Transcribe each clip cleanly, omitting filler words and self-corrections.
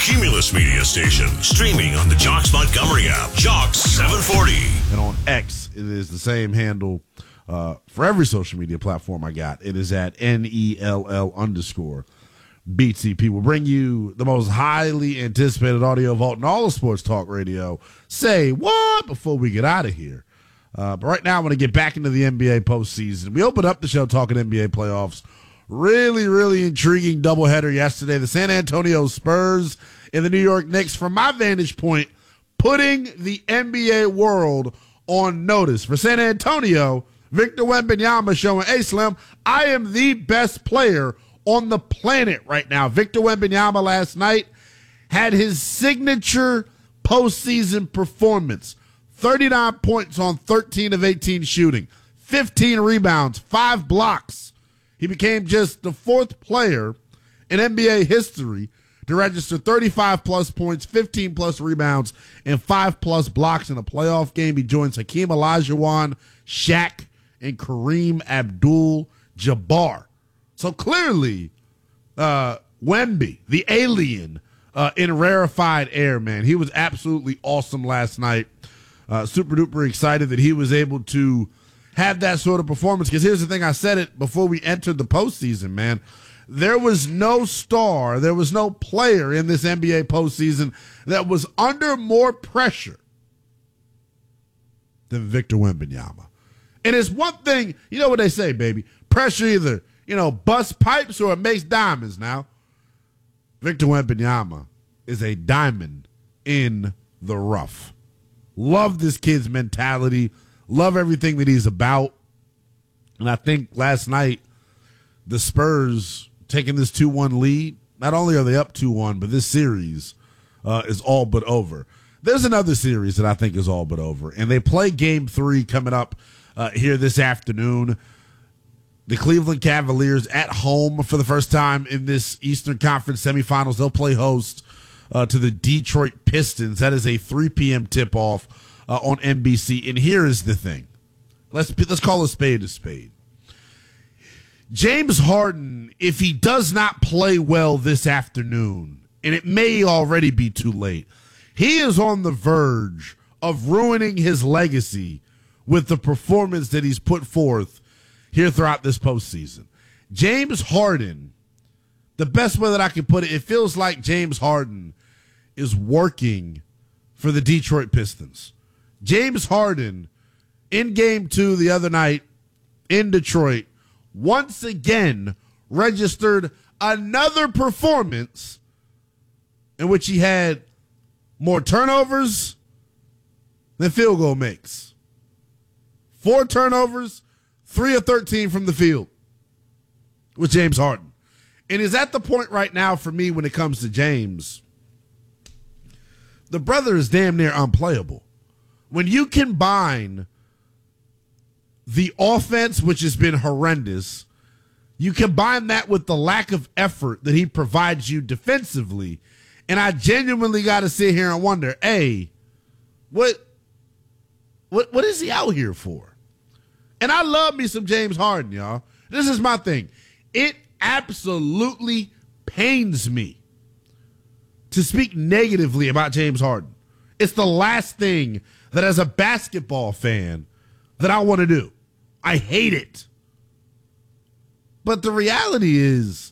Cumulus Media Station, streaming on the Jocks Montgomery app. Jocks 740. And on X, it is the same handle for every social media platform I got. It is at NELL_BTP. We'll bring you the most highly anticipated audio vault in all of sports talk radio. Say what before we get out of here. But right now, I want to get back into the NBA postseason. We opened up the show talking NBA playoffs. Really, really intriguing doubleheader yesterday. The San Antonio Spurs and the New York Knicks, from my vantage point, putting the NBA world on notice. For San Antonio, Victor Wembanyama showing, hey, Slim, I am the best player on the planet right now. Victor Wembanyama last night had his signature postseason performance. 39 points on 13 of 18 shooting, 15 rebounds, 5 blocks. He became just the fourth player in NBA history to register 35-plus points, 15-plus rebounds, and 5-plus blocks in a playoff game. He joins Hakeem Olajuwon, Shaq, and Kareem Abdul-Jabbar. So clearly, Wemby, the alien in rarefied air, man, he was absolutely awesome last night. Super duper excited that he was able to have that sort of performance, because here's the thing, I said it before we entered the postseason, man. There was no star, there was no player in this NBA postseason that was under more pressure than Victor Wembanyama. And it's one thing, you know what they say, baby, pressure either, busts pipes or it makes diamonds now. Victor Wembanyama is a diamond in the rough. Love this kid's mentality. Love everything that he's about. And I think last night, the Spurs taking this 2-1 lead, not only are they up 2-1, but this series is all but over. There's another series that I think is all but over, and they play Game 3 coming up here this afternoon. The Cleveland Cavaliers at home for the first time in this Eastern Conference semifinals. They'll play host to the Detroit Pistons. That is a 3 p.m. tip-off on NBC. And here is the thing. Let's call a spade a spade. James Harden, if he does not play well this afternoon, and it may already be too late, he is on the verge of ruining his legacy with the performance that he's put forth here throughout this postseason. James Harden, the best way that I can put it, it feels like James Harden is working for the Detroit Pistons. James Harden, in Game 2 the other night in Detroit, once again registered another performance in which he had more turnovers than field goal makes. 4 turnovers, 3 of 13 from the field with James Harden. And is at the point right now for me when it comes to James, the brother is damn near unplayable. When you combine the offense, which has been horrendous, you combine that with the lack of effort that he provides you defensively, and I genuinely got to sit here and wonder, hey, what is he out here for? And I love me some James Harden, y'all. This is my thing. It absolutely pains me to speak negatively about James Harden. It's the last thing that as a basketball fan that I want to do. I hate it. But the reality is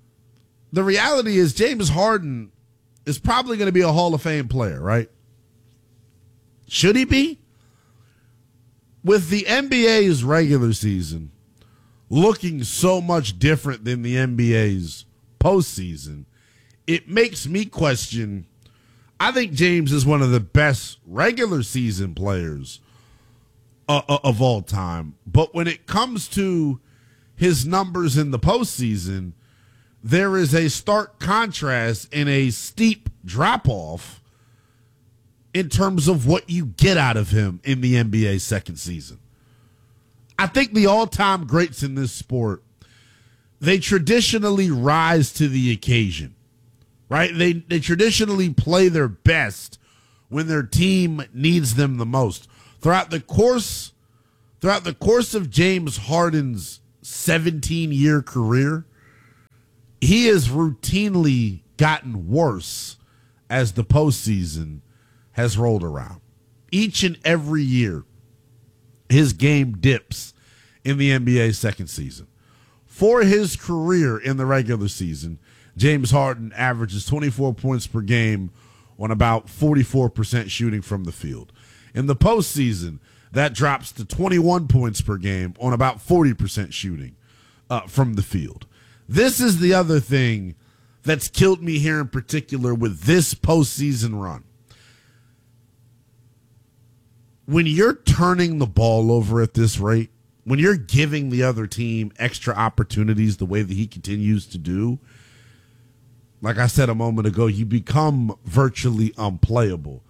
James Harden is probably going to be a Hall of Fame player, right? Should he be? With the NBA's regular season looking so much different than the NBA's postseason, it makes me question. I think James is one of the best regular season players of all time. But when it comes to his numbers in the postseason, there is a stark contrast and a steep drop-off in terms of what you get out of him in the NBA's second season. I think the all-time greats in this sport, they traditionally rise to the occasion. Right? They traditionally play their best when their team needs them the most. Throughout the course of James Harden's 17-year career, he has routinely gotten worse as the postseason has rolled around. Each and every year, his game dips in the NBA second season. For his career in the regular season, James Harden averages 24 points per game on about 44% shooting from the field. In the postseason, that drops to 21 points per game on about 40% shooting from the field. This is the other thing that's killed me here in particular with this postseason run. When you're turning the ball over at this rate, when you're giving the other team extra opportunities the way that he continues to do, like I said a moment ago, you become virtually unplayable.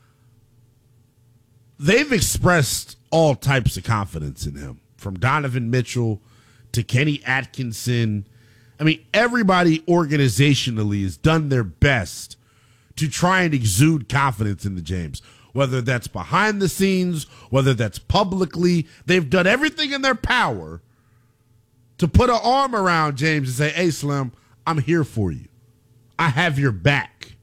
They've expressed all types of confidence in him, from Donovan Mitchell to Kenny Atkinson. I mean, everybody organizationally has done their best to try and exude confidence in the James. Whether that's behind the scenes, whether that's publicly, they've done everything in their power to put an arm around James and say, hey, Slim, I'm here for you. I have your back.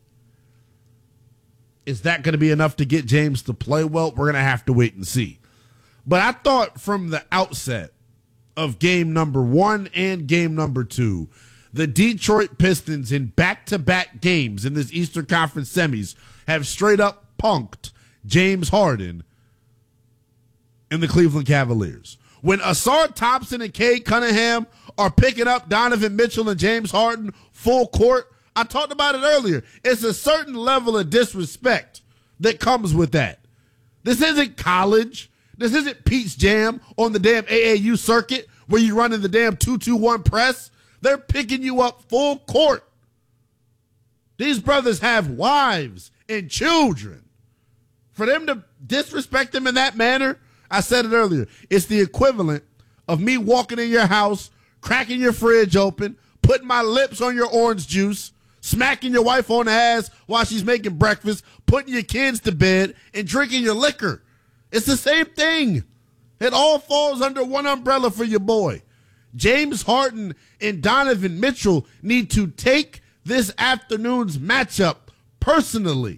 Is that going to be enough to get James to play well? We're going to have to wait and see. But I thought from the outset of game number 1 and game number 2, the Detroit Pistons in back-to-back games in this Eastern Conference semis have straight up punked James Harden and the Cleveland Cavaliers. When Asar Thompson and Cade Cunningham are picking up Donovan Mitchell and James Harden full court, I talked about it earlier. It's a certain level of disrespect that comes with that. This isn't college. This isn't Pete's Jam on the damn AAU circuit where you run in the damn 2-2-1 press. They're picking you up full court. These brothers have wives and children. For them to disrespect them in that manner, I said it earlier, it's the equivalent of me walking in your house, cracking your fridge open, putting my lips on your orange juice, smacking your wife on the ass while she's making breakfast, putting your kids to bed, and drinking your liquor. It's the same thing. It all falls under one umbrella for your boy. James Harden and Donovan Mitchell need to take this afternoon's matchup personally.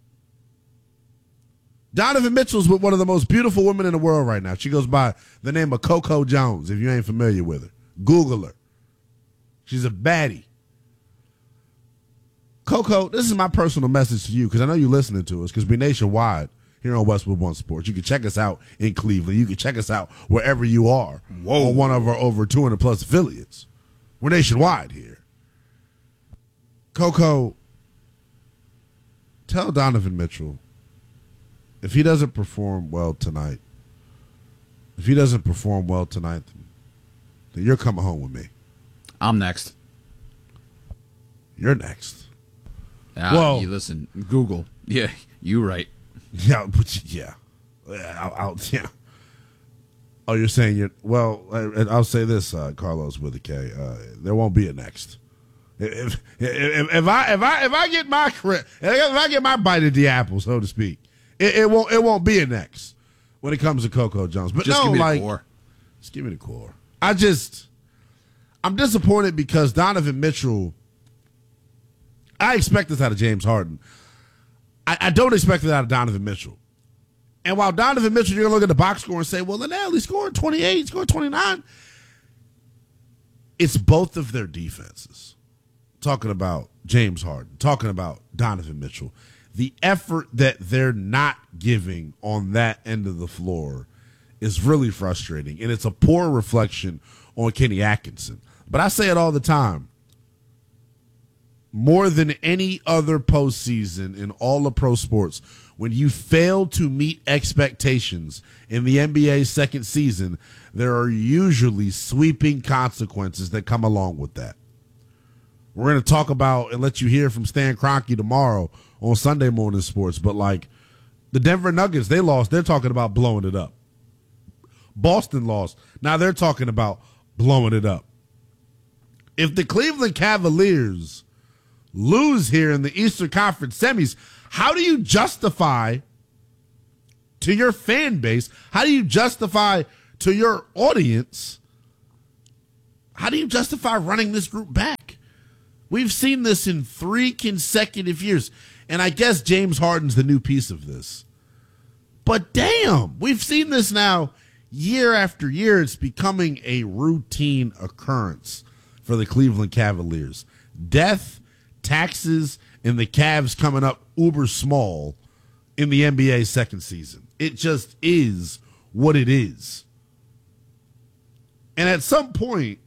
Donovan Mitchell's with one of the most beautiful women in the world right now. She goes by the name of Coco Jones, if you ain't familiar with her. Google her. She's a baddie. Coco, this is my personal message to you because I know you're listening to us because we're nationwide here on Westwood One Sports. You can check us out in Cleveland. You can check us out wherever you are on one of our over 200 plus affiliates. We're nationwide here. Coco, tell Donovan Mitchell, if he doesn't perform well tonight, then you're coming home with me. I'm next. You're next. Well, you listen, Google. Yeah, you right. Yeah, yeah. Yeah. Oh, you're saying you're, well, I'll say this, Carlos with a K. There won't be a next. If I get my bite of the apple, so to speak, it won't be a next when it comes to Coco Jones. But just no, give me like, the core. Just give me the core. I'm disappointed because Donovan Mitchell. I expect this out of James Harden. I don't expect it out of Donovan Mitchell. And while Donovan Mitchell, you're going to look at the box score and say, well, Linnell, he scored 28, he scored 29. It's both of their defenses. Talking about James Harden, talking about Donovan Mitchell. The effort that they're not giving on that end of the floor is really frustrating. And it's a poor reflection on Kenny Atkinson. But I say it all the time. More than any other postseason in all of pro sports, when you fail to meet expectations in the NBA's second season, there are usually sweeping consequences that come along with that. We're going to talk about and let you hear from Stan Kroenke tomorrow on Sunday Morning Sports, but like the Denver Nuggets, they lost. They're talking about blowing it up. Boston lost. Now they're talking about blowing it up. If the Cleveland Cavaliers lose here in the Eastern Conference semis, how do you justify to your fan base, how do you justify to your audience, how do you justify running this group back? We've seen this in 3 consecutive years. And I guess James Harden's the new piece of this. But damn, we've seen this now year after year. It's becoming a routine occurrence for the Cleveland Cavaliers. Death, taxes, and the Cavs coming up uber small in the NBA second season. It just is what it is. And at some point,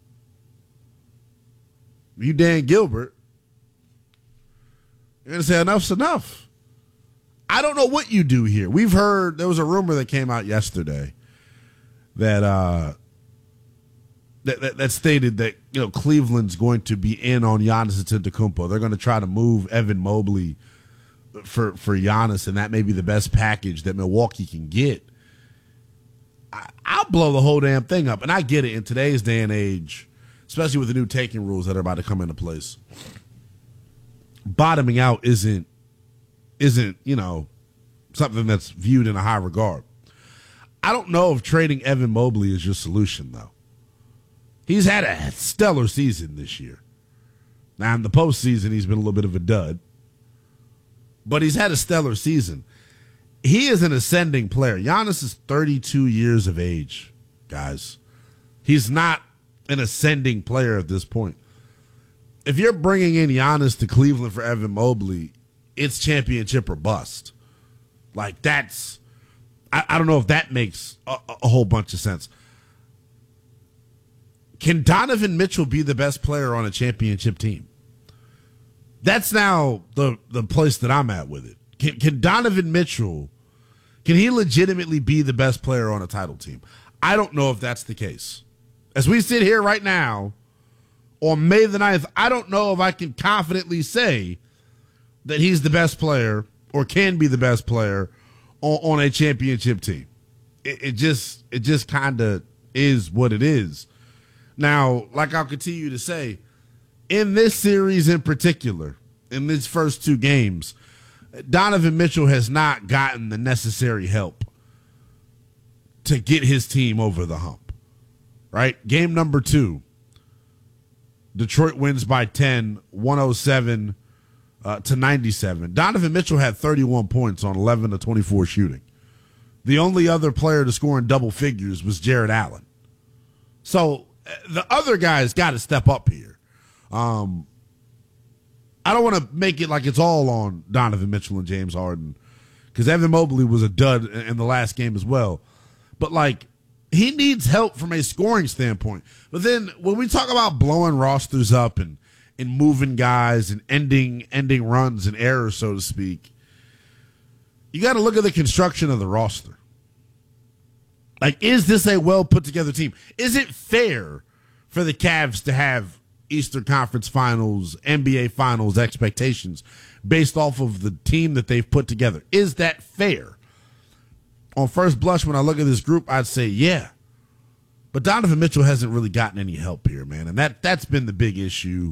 you Dan Gilbert, you're going to say enough's enough. I don't know what you do here. We've heard, there was a rumor that came out yesterday that that stated that, you know, Cleveland's going to be in on Giannis Antetokounmpo. They're going to try to move Evan Mobley for Giannis, and that may be the best package that Milwaukee can get. I'll blow the whole damn thing up. And I get it in today's day and age, especially with the new taking rules that are about to come into place. Bottoming out isn't, you know, something that's viewed in a high regard. I don't know if trading Evan Mobley is your solution, though. He's had a stellar season this year. Now, in the postseason, he's been a little bit of a dud. But he's had a stellar season. He is an ascending player. Giannis is 32 years of age, guys. He's not an ascending player at this point. If you're bringing in Giannis to Cleveland for Evan Mobley, it's championship or bust. Like, that's, I don't know if that makes a whole bunch of sense. Can Donovan Mitchell be the best player on a championship team? That's now the place that I'm at with it. Can Donovan Mitchell, can he legitimately be the best player on a title team? I don't know if that's the case. As we sit here right now, on May the 9th, I don't know if I can confidently say that he's the best player or can be the best player on a championship team. It just kind of is what it is. Now, like I'll continue to say, in this series in particular, in these first 2 games, Donovan Mitchell has not gotten the necessary help to get his team over the hump, right? Game number 2, Detroit wins by 10, 107 to 97. Donovan Mitchell had 31 points on 11 to 24 shooting. The only other player to score in double figures was Jared Allen. So the other guys got to step up here. I don't want to make it like it's all on Donovan Mitchell and James Harden, because Evan Mobley was a dud in the last game as well. But, like, he needs help from a scoring standpoint. But then when we talk about blowing rosters up and moving guys and ending runs and errors, so to speak, you got to look at the construction of the roster. Like, is this a well put together team? Is it fair for the Cavs to have Eastern Conference Finals, NBA Finals expectations based off of the team that they've put together? Is that fair? On first blush, when I look at this group, I'd say yeah. But Donovan Mitchell hasn't really gotten any help here, man. And that's been the big issue.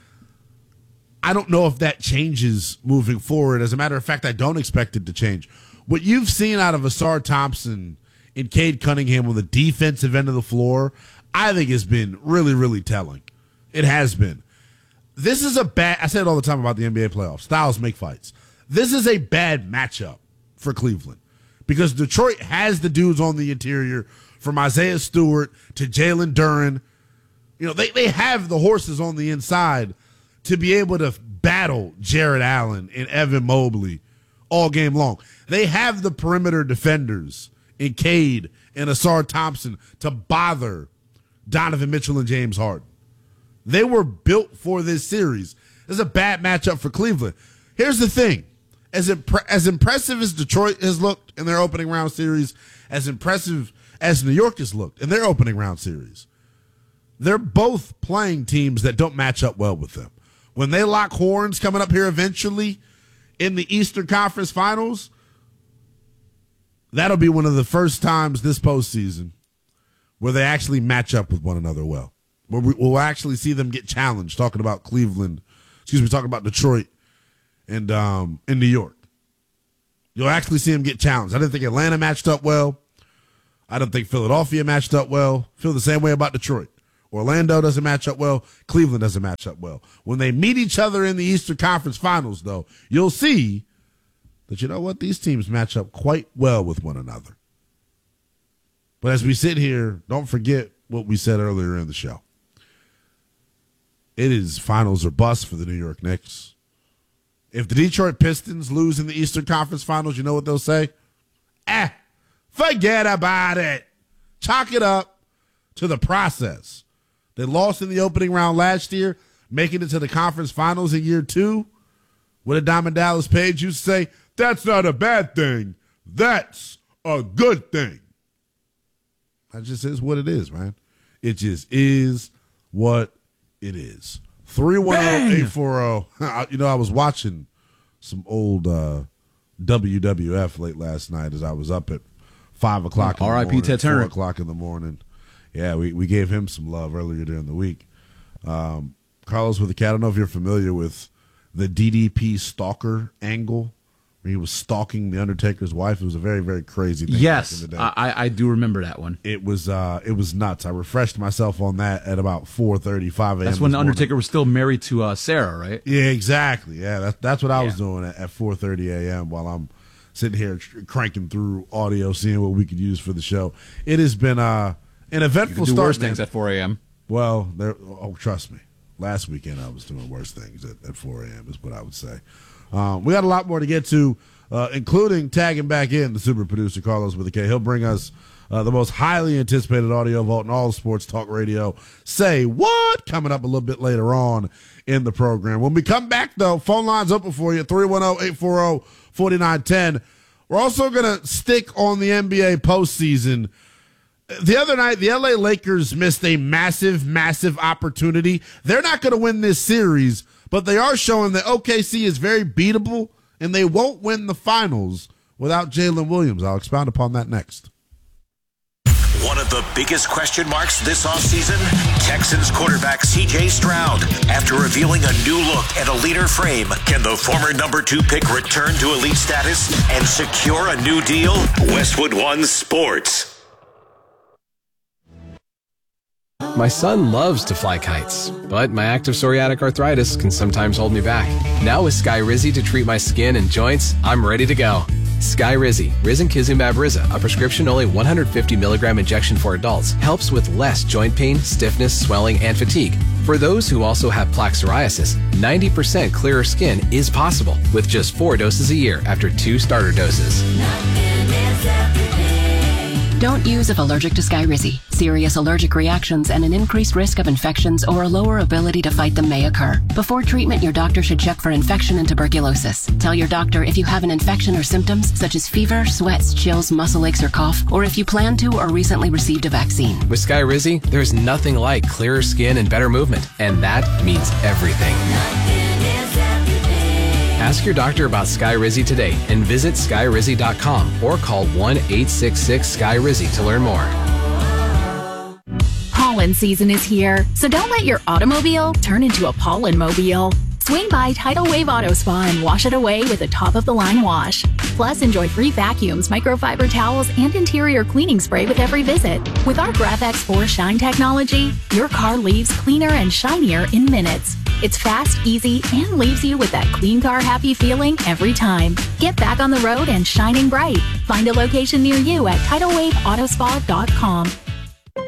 I don't know if that changes moving forward. As a matter of fact, I don't expect it to change. What you've seen out of Ausar Thompson and Cade Cunningham on the defensive end of the floor, I think has been really, really telling. It has been. This is a bad, I say it all the time about the NBA playoffs. Styles make fights. This is a bad matchup for Cleveland because Detroit has the dudes on the interior, from Isaiah Stewart to Jalen Duren. You know, they have the horses on the inside to be able to battle Jared Allen and Evan Mobley all game long. They have the perimeter defenders in Cade and Ausar Thompson to bother Donovan Mitchell and James Harden. They were built for this series. This is a bad matchup for Cleveland. Here's the thing. As impressive as Detroit has looked in their opening round series, as impressive as New York has looked in their opening round series, they're both playing teams that don't match up well with them. When they lock horns coming up here eventually in the Eastern Conference Finals, that'll be one of the first times this postseason where they actually match up with one another well. Where we'll actually see them get challenged, talking about talking about Detroit and in New York. You'll actually see them get challenged. I didn't think Atlanta matched up well. I don't think Philadelphia matched up well. Feel the same way about Detroit. Orlando doesn't match up well. Cleveland doesn't match up well. When they meet each other in the Eastern Conference Finals, though, you'll see that, you know what, these teams match up quite well with one another. But as we sit here, don't forget what we said earlier in the show. It is finals or bust for the New York Knicks. If the Detroit Pistons lose in the Eastern Conference Finals, you know what they'll say? Forget about it. Chalk it up to the process. They lost in the opening round last year, making it to the conference finals in year 2. What did Diamond Dallas Page used to say? That's not a bad thing. That's a good thing. That just is what it is, man. It just is what it is. 310-840. You know, I was watching some old WWF late last night as I was up at 5 o'clock in the morning, Ted Turner. 4 o'clock in the morning. Yeah, we gave him some love earlier during the week. Carlos with the Cat, I don't know if you're familiar with the DDP stalker angle, where he was stalking the Undertaker's wife. It was a very, very crazy thing. Yes, back in the day. I do remember that one. It was nuts. I refreshed myself on that at about 4:35 a.m. That's when the Undertaker was still married to Sarah, right? Yeah, exactly. Yeah, that's what I was doing at 4:30 a.m. while I'm sitting here cranking through audio, seeing what we could use for the show. It has been an eventful you can do start. Worse things at 4 a.m. Well, trust me. Last weekend I was doing worse things at 4 a.m. is what I would say. We got a lot more to get to, including tagging back in the super producer Carlos with a K. He'll bring us the most highly anticipated audio vault in all sports talk radio. Say what? Coming up a little bit later on in the program. When we come back, though, phone lines open for you, 310-840-4910. We're also going to stick on the NBA postseason. The other night, the LA Lakers missed a massive, massive opportunity. They're not going to win this series, but they are showing that OKC is very beatable, and they won't win the finals without Jalen Williams. I'll expound upon that next. One of the biggest question marks this offseason, Texans quarterback C.J. Stroud. After revealing a new look and a leaner frame, can the former number 2 pick return to elite status and secure a new deal? Westwood One Sports. My son loves to fly kites, but my active psoriatic arthritis can sometimes hold me back. Now with Skyrizi to treat my skin and joints, I'm ready to go. Skyrizi, Risankizumab Riza, a prescription-only 150 milligram injection for adults, helps with less joint pain, stiffness, swelling, and fatigue. For those who also have plaque psoriasis, 90% clearer skin is possible with just 4 doses a year after 2 starter doses. Don't use if allergic to Skyrizi. Serious allergic reactions and an increased risk of infections or a lower ability to fight them may occur. Before treatment, your doctor should check for infection and tuberculosis. Tell your doctor if you have an infection or symptoms such as fever, sweats, chills, muscle aches, or cough, or if you plan to or recently received a vaccine. With Skyrizi, there's nothing like clearer skin and better movement, and that means everything. Ask your doctor about Skyrizi today and visit Skyrizi.com or call 1-866-SKY-RIZZI to learn more. Pollen season is here, so don't let your automobile turn into a pollen-mobile. Swing by Tidal Wave Auto Spa and wash it away with a top-of-the-line wash. Plus, enjoy free vacuums, microfiber towels, and interior cleaning spray with every visit. With our GraphX 4 Shine technology, your car leaves cleaner and shinier in minutes. It's fast, easy, and leaves you with that clean car happy feeling every time. Get back on the road and shining bright. Find a location near you at TidalWaveAutospa.com.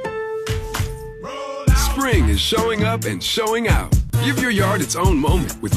Spring is showing up and showing out. Give your yard its own moment with